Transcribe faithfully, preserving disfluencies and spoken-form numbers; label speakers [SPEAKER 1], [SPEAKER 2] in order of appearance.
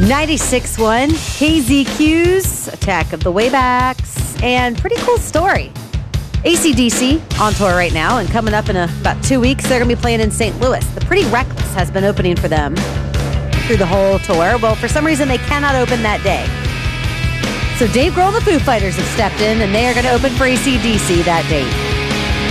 [SPEAKER 1] ninety-six point one K Z Q's Attack of the Waybacks, and pretty cool story. A C D C on tour right now, and coming up in a, about two weeks, they're going to be playing in Saint Louis. The Pretty Reckless has been opening for them through the whole tour. Well, for some reason, they cannot open that day. So Dave Grohl and the Foo Fighters have stepped in, and they are going to open for A C D C that date.